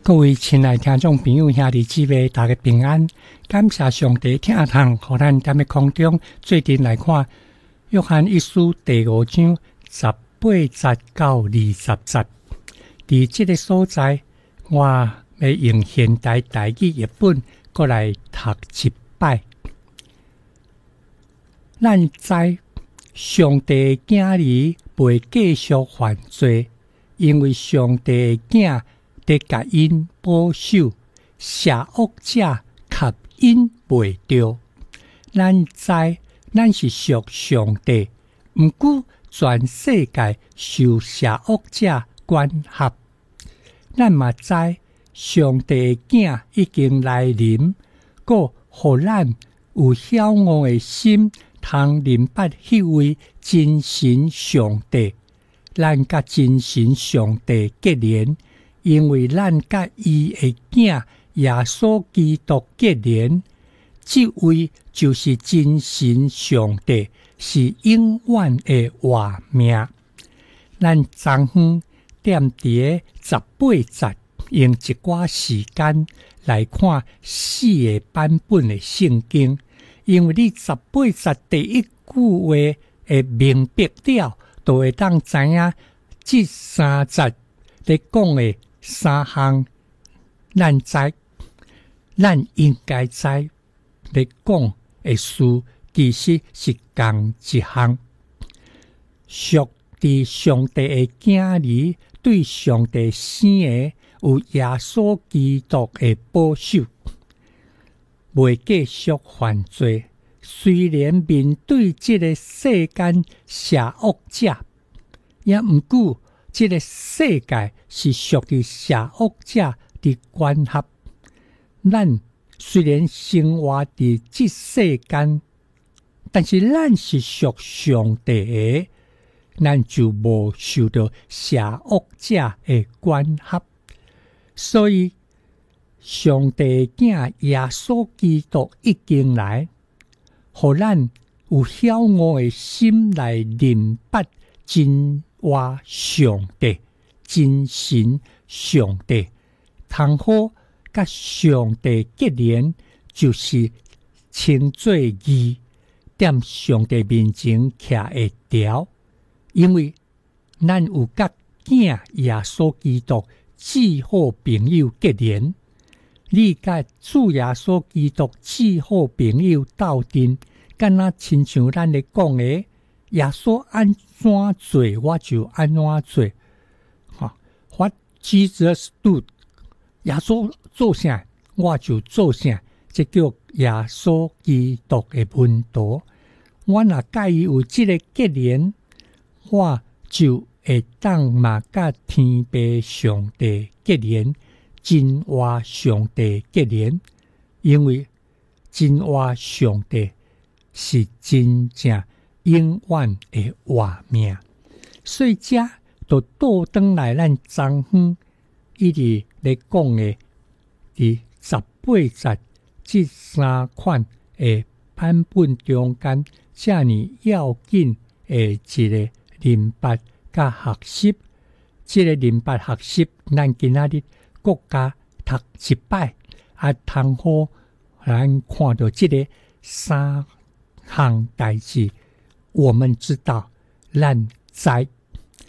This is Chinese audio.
各位亲爱听众朋友兄弟姊妹，大家平安，感谢上帝听堂，互咱踮咧空中最近来看约翰一书第5章18节到20节。伫这个所在，我要用现代台语译本过来读一摆。咱知上帝的囝儿袂继续犯罪，因为上帝的囝得甲因保守，邪恶者吸因袂着。咱知咱是属上帝，毋过全世界受邪恶者管辖。咱嘛知上帝的囝已经来临，故互咱有晓悟的心，通明白迄位真神上帝。咱甲真神上帝结连，因为咱甲伊的囝耶稣基督结连，这位就是真神上帝，是永远的活命。咱昨昏踮伫18节，用一寡时间来看4个版本的圣经，因为你18节第一句话会明白了，就会当知影这3节咧讲的3项，咱应该知咧讲的事，其实是同一项。属伫上帝的囝儿，对上帝生的有耶稣基督的保守，袂继续犯罪。虽然面对这个世间邪恶者，也毋过这个世界是属于邪恶者的管辖。咱虽然生活伫这世间，但是咱是属上帝的，咱就无受到邪恶者的管辖。所以上帝囝耶稣基督已经来，互咱有晓悟的心来明白真话上帝、真神上帝，通好甲上帝结连，就是称做义，踮上帝面前徛会条。因为咱有甲囝耶稣基督至好朋友结连，你甲主耶稣基督至好朋友斗阵，敢若亲像咱咧讲的，耶稣安怎做，我就安怎做。What Jesus do， 耶稣做啥，我就做啥，这叫耶稣基督的门徒。我若甲伊有这个结连，我就会当嘛甲天父上帝结连，真话上帝结连，因为真话上帝是真正永远的活命。所以这就倒转来咱昨昏一直咧讲的，伫18节这3款的版本中间，这么要紧的一个明白甲学习。这个明白学习，咱今仔日国家读一摆，通好咱看到这个3项代志，我们知道，咱知